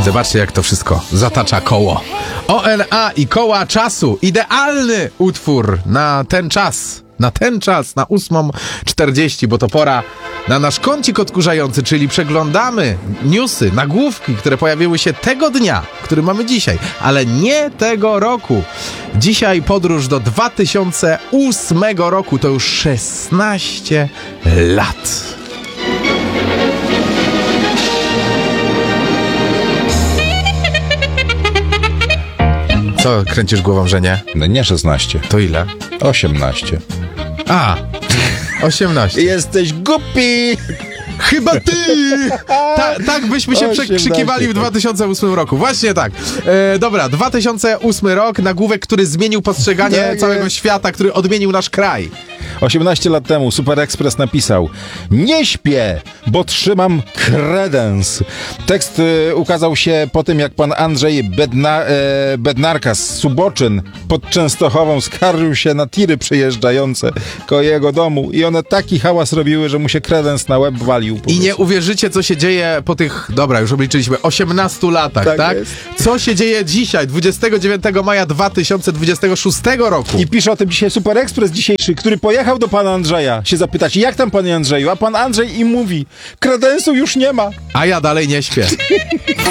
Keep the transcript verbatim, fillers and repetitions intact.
Zobaczcie, jak to wszystko zatacza koło. O N A i koła czasu. Idealny utwór na ten czas. Na ten czas, na ósmą czterdzieści, bo to pora na nasz kącik odkurzający, czyli przeglądamy newsy, nagłówki, które pojawiły się tego dnia, który mamy dzisiaj, ale nie tego roku. Dzisiaj podróż do dwa tysiące ósmego roku, to już szesnaście lat. Co kręcisz głową, że nie? No nie szesnaście. To ile? osiemnaście. A, osiemnaście. Jesteś głupi! Chyba ty! Ta, tak byśmy się osiemnaście, przekrzykiwali w dwa tysiące ósmym roku. Właśnie tak. E, dobra, dwa tysiące ósmy rok, nagłówek, który zmienił postrzeganie Tak całego jest. świata, który odmienił nasz kraj. osiemnaście lat temu Super Express napisał: nie śpię, bo trzymam kredens. Tekst y, ukazał się po tym, jak pan Andrzej Bedna, e, Bednarka z Suboczyn pod Częstochową skarżył się na tiry przejeżdżające koło jego domu i one taki hałas robiły, że mu się kredens na łeb walił. I nie uwierzycie, co się dzieje po tych, dobra, już obliczyliśmy, osiemnastu latach, tak? Tak tak? jest. Co się dzieje dzisiaj, dwudziestego dziewiątego maja dwa tysiące dwudziestego szóstego roku? I pisze o tym dzisiaj Super Express dzisiejszy, który pojechał do pana Andrzeja się zapytać, jak tam panie Andrzeju, a pan Andrzej im mówi: kredensu już nie ma. A ja dalej nie śpię.